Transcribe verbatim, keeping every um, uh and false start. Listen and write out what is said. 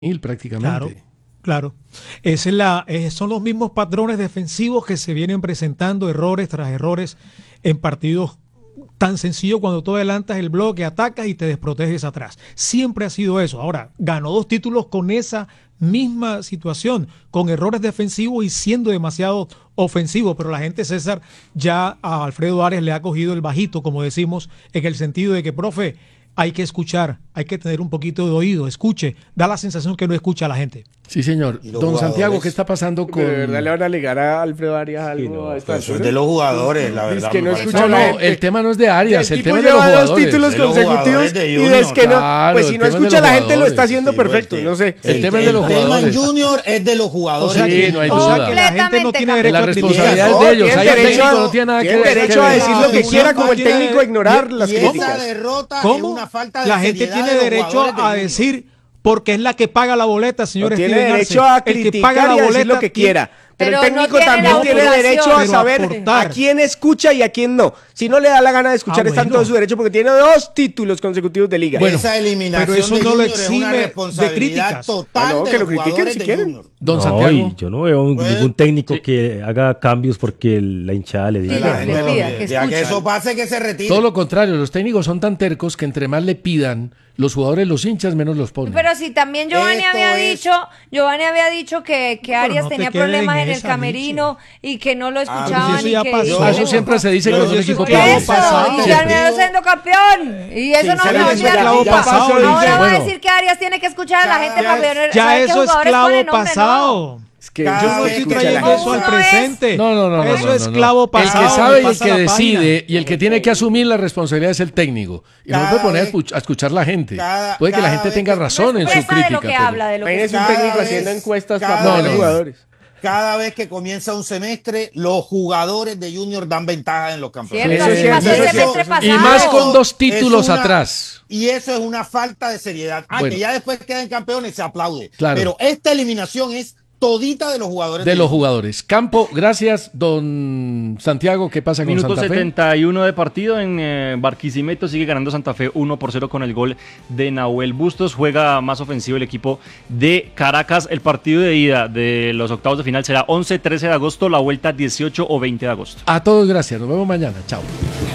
prácticamente. Claro, claro. Esa es la, eh, son los mismos patrones defensivos que se vienen presentando errores tras errores en partidos tan sencillos cuando tú adelantas el bloque, atacas y te desproteges atrás. Siempre ha sido eso. Ahora, ganó dos títulos con esa misma situación, con errores defensivos y siendo demasiado ofensivo, pero la gente, César, ya a Alfredo Arias le ha cogido el bajito, como decimos, en el sentido de que, profe, hay que escuchar, hay que tener un poquito de oído, escuche, da la sensación que no escucha a la gente. Sí, señor. Don jugadores? Santiago, ¿qué está pasando con...? ¿De verdad le van a alegar a Alfredo Arias algo? Sí, no, a esta eso es de los jugadores, la verdad. Es que no, no, no, el tema no es de Arias, el, el tema es de los jugadores. Dos títulos de consecutivos de y es que no, claro, pues si no escucha a la gente lo está haciendo sí, perfecto, el, no sé. El, el tema es de los el jugadores. El tema Junior es de los jugadores. O sea, que, sí, no hay duda. O sea, que la gente no tiene derecho la a responsabilidad es de ellos. Hay derecho, técnico, no tiene nada que ver. Tiene derecho a decir lo que quiera como el técnico a ignorar las críticas. Esa derrota es una falta de la gente tiene derecho a decir porque es la que paga la boleta, señor. Tiene derecho a criticar y a decir lo que quiera. Pero, pero el técnico no también tiene derecho a saber a quién escucha y a quién no. Si no le da la gana de escuchar, ah, está en todo su derecho porque tiene dos títulos consecutivos de liga. Bueno, esa eliminación pero eso de no lo exime es una responsabilidad de críticas. Total ah, no, que lo critiquen si quieren. Don no, Santiago. Yo no veo pues, ningún técnico sí. que haga cambios porque la hinchada le diga. Sí, la gente le pida, que ya que eso pase, que se retire. Todo lo contrario, los técnicos son tan tercos que entre más le pidan, los jugadores, los hinchas, menos los ponen. Pero si también Giovanni Esto había es... dicho, Giovanni había dicho que, que Arias no tenía problemas en, en el camerino y que no lo escuchaban. Ah, eso ya y que, pasó. Eso siempre se dice con un equipo que eso, y terminó siendo campeón. Y eso no se va a olvidar. Ahora va a decir que Arias tiene que escuchar a la gente para ver. Ya eso es clavo pasado. Es que yo no estoy trayendo eso al presente. No, no, no. Eso no, no, es no. clavo pasado. El que sabe y el que decide y el que tiene que asumir la responsabilidad es el técnico. Y no puede poner a escuchar a la gente. Cada, puede que la gente tenga razón en su crítica. De lo que habla, de lo que es un técnico haciendo encuestas para no, los jugadores. Cada vez que comienza un semestre, los jugadores de Junior dan ventaja en los campeonatos. Cierto, eso es cierto. Eso, eso, y más con dos títulos una, atrás. Y eso es una falta de seriedad. Ah, bueno, que ya después quedan campeones, se aplaude. Claro. Pero esta eliminación es todita de los jugadores. De, de los jugadores. Campo, gracias, don Santiago. ¿Qué pasa con Minuto Santa Fe? setenta y uno de partido en eh, Barquisimeto. Sigue ganando Santa Fe uno por cero con el gol de Nahuel Bustos. Juega más ofensivo el equipo de Caracas. El partido de ida de los octavos de final será once, trece de agosto. La vuelta dieciocho o veinte de agosto. A todos, gracias. Nos vemos mañana. Chao.